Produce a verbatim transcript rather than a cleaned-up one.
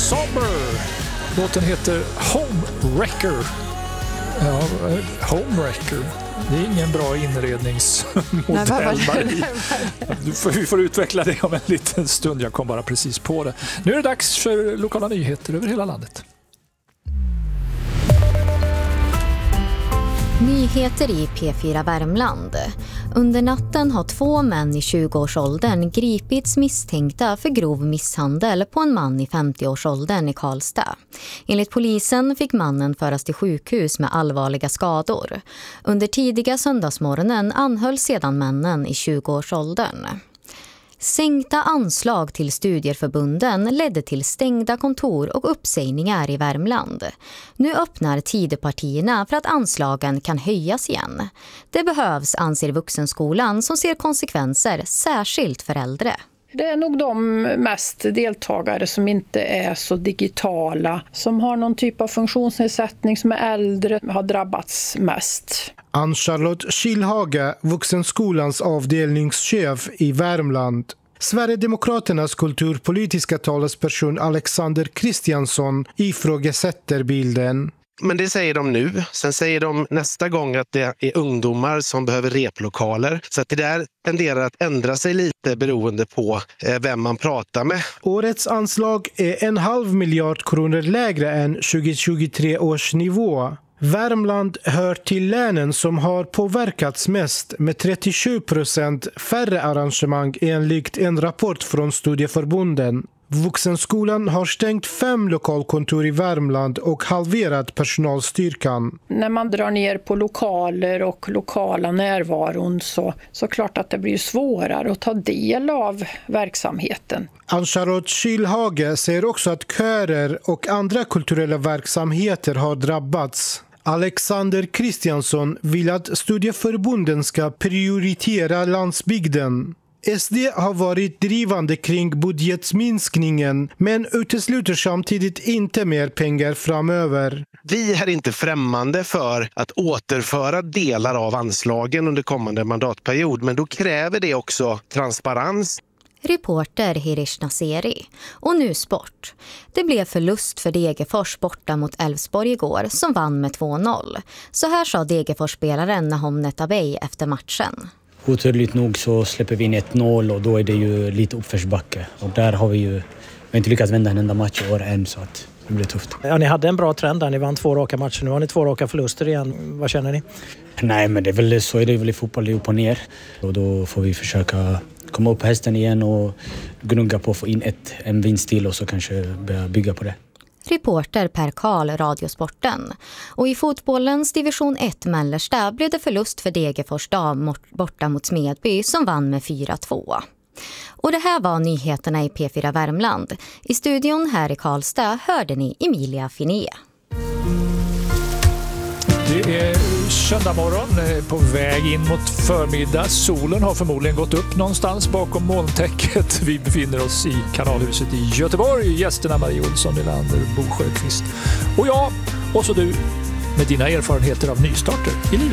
Somber. Låten heter Homewrecker. Ja, Homewrecker. Det är ingen bra inredningsmodell. Du får, vi får utveckla det om en liten stund. Jag kom bara precis på det. Nu är det dags för lokala nyheter över hela landet. Nyheter i P fyra Värmland. Under natten har två män i tjugoårsåldern gripits misstänkta för grov misshandel på en man i femtioårsåldern i Karlstad. Enligt polisen fick mannen föras till sjukhus med allvarliga skador. Under tidiga söndagsmorgonen anhölls sedan männen i tjugoårsåldern. Sänkta anslag till studieförbunden ledde till stängda kontor och uppsägningar i Värmland. Nu öppnar Tidöpartierna för att anslagen kan höjas igen. Det behövs, anser Vuxenskolan, som ser konsekvenser särskilt för äldre. Det är nog de mest deltagare som inte är så digitala, som har någon typ av funktionsnedsättning, som är äldre, har drabbats mest. Ann-Charlotte Kilhage, Vuxenskolans avdelningschef i Värmland. Sverigedemokraternas kulturpolitiska talesperson Alexander Kristiansson ifrågasätter bilden. Men det säger de nu. Sen säger de nästa gång att det är ungdomar som behöver replokaler. Så att det där tenderar att ändra sig lite beroende på vem man pratar med. Årets anslag är en halv miljard kronor lägre än tjugohundratjugotre års nivå. Värmland hör till länen som har påverkats mest med trettiosju procent färre arrangemang enligt en rapport från studieförbunden. Vuxenskolan har stängt fem lokalkontor i Värmland och halverat personalstyrkan. När man drar ner på lokaler och lokala närvaron så, så klart att det blir svårare att ta del av verksamheten. Ann-Charlotte Kilhage säger också att körer och andra kulturella verksamheter har drabbats. Alexander Kristiansson vill att studieförbunden ska prioritera landsbygden. S D har varit drivande kring budgetminskningen men utesluter samtidigt inte mer pengar framöver. Vi är inte främmande för att återföra delar av anslagen under kommande mandatperiod, men då kräver det också transparens. Reporter Hirish Naseri. Och nu sport. Det blev förlust för Degerfors borta mot Elfsborg igår som vann med två noll. Så här sa Degerfors-spelaren Nahom Netabay efter matchen. Oturligt nog så släpper vi in ett noll och då är det ju lite uppförsbacke. Och där har vi ju vi har inte lyckats vända en enda match i år än, så att det blir tufft. Ja, ni hade en bra trend där, ni vann två raka matcher. Nu har ni två raka förluster igen. Vad känner ni? Nej, men det är väl så är det väl i fotboll, det är upp och ner. Och då får vi försöka komma upp på hästen igen och gnugga på att få in ett, en vinst till och så kanske börja bygga på det. Reporter Per Karl, Radiosporten. Och i fotbollens division ett Mellersta blev det förlust för Degerfors dam borta mot Smedby som vann med fyra två. Och det här var nyheterna i P fyra Värmland. I studion här i Karlstad hörde ni Emilia Finé. Det är söndag morgon på väg in mot förmiddag. Solen har förmodligen gått upp någonstans bakom molntäcket. Vi befinner oss i Kanalhuset i Göteborg. Gästerna Marie Olsson, Nylander, Bo Sjöqvist och jag, och så du med dina erfarenheter av nystarter i livet.